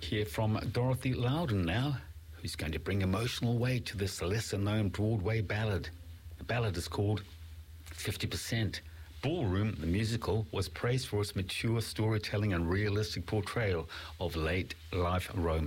hear from Dorothy Loudon now, who's going to bring emotional weight to this lesser-known Broadway ballad. The ballad is called 50%. Ballroom, the musical, was praised for its mature storytelling and realistic portrayal of late-life romance.